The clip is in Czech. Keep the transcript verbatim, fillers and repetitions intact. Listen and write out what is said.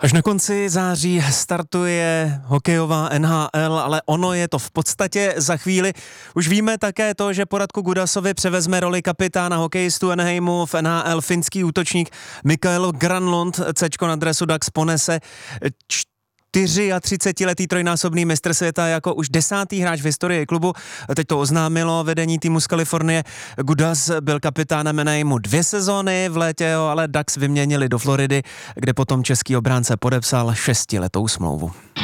Až na konci září startuje hokejová N H L, ale ono je to v podstatě za chvíli. Už víme také to, že po Radku Gudasovi převezme roli kapitána hokejistu Anaheimu v N H L finský útočník Mikael Granlund. Cčko na dresu Ducks ponese třicetičtyřletý trojnásobný mistr světa jako už desátý hráč v historii klubu. Teď to oznámilo vedení týmu z Kalifornie. Gudas byl kapitánem Anaheimu dvě sezóny, v létě ho ale Ducks vyměnili do Floridy, kde potom český obránce podepsal šestiletou smlouvu.